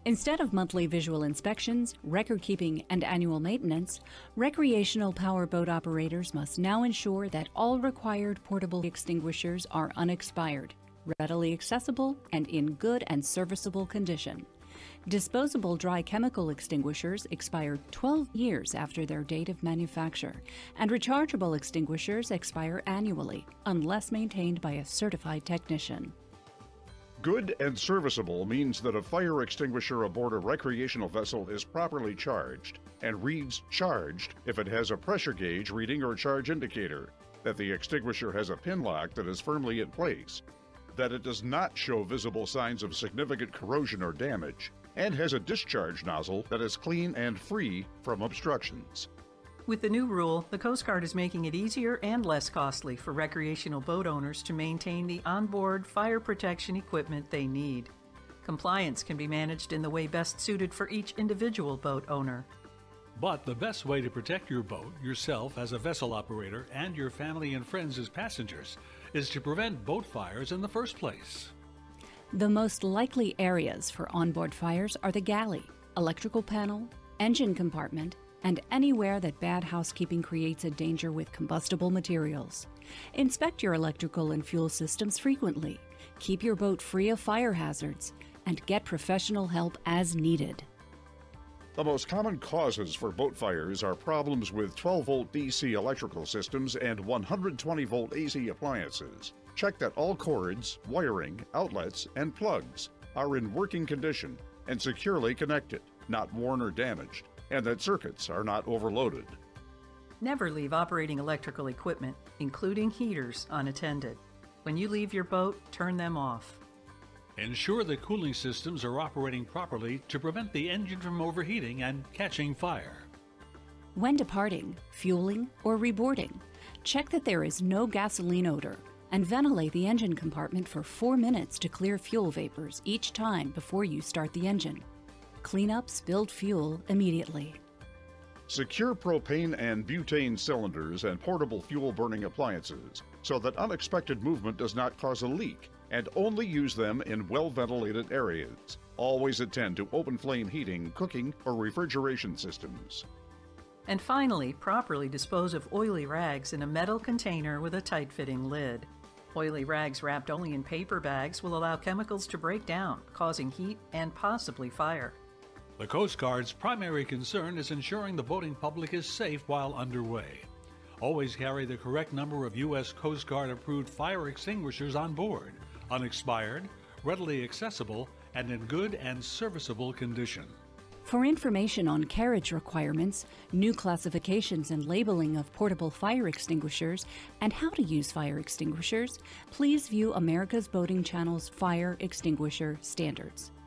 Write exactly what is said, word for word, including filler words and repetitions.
Instead of monthly visual inspections, record keeping, and annual maintenance, recreational power boat operators must now ensure that all required portable extinguishers are unexpired, readily accessible, and in good and serviceable condition. Disposable dry chemical extinguishers expire twelve years after their date of manufacture, and rechargeable extinguishers expire annually unless maintained by a certified technician. Good and serviceable means that a fire extinguisher aboard a recreational vessel is properly charged and reads charged if it has a pressure gauge reading or charge indicator, that the extinguisher has a pin lock that is firmly in place, that it does not show visible signs of significant corrosion or damage, and has a discharge nozzle that is clean and free from obstructions. With the new rule, the Coast Guard is making it easier and less costly for recreational boat owners to maintain the onboard fire protection equipment they need. Compliance can be managed in the way best suited for each individual boat owner. But the best way to protect your boat, yourself as a vessel operator, and your family and friends as passengers is to prevent boat fires in the first place. The most likely areas for onboard fires are the galley, electrical panel, engine compartment, and anywhere that bad housekeeping creates a danger with combustible materials. Inspect your electrical and fuel systems frequently. Keep your boat free of fire hazards, and get professional help as needed. The most common causes for boat fires are problems with twelve volt D C electrical systems and one hundred twenty volt A C appliances. Check that all cords, wiring, outlets, and plugs are in working condition and securely connected, not worn or damaged, and that circuits are not overloaded. Never leave operating electrical equipment, including heaters, unattended. When you leave your boat, turn them off. Ensure the cooling systems are operating properly to prevent the engine from overheating and catching fire. When departing, fueling, or reboarding, check that there is no gasoline odor and ventilate the engine compartment for four minutes to clear fuel vapors each time before you start the engine. Clean up spilled fuel immediately. Secure propane and butane cylinders and portable fuel-burning appliances so that unexpected movement does not cause a leak, and only use them in well-ventilated areas. Always attend to open flame heating, cooking, or refrigeration systems. And finally, properly dispose of oily rags in a metal container with a tight-fitting lid. Oily rags wrapped only in paper bags will allow chemicals to break down, causing heat and possibly fire. The Coast Guard's primary concern is ensuring the boating public is safe while underway. Always carry the correct number of U S Coast Guard approved fire extinguishers on board, unexpired, readily accessible, and in good and serviceable condition. For information on carriage requirements, new classifications and labeling of portable fire extinguishers, and how to use fire extinguishers, please view America's Boating Channel's Fire Extinguisher Standards.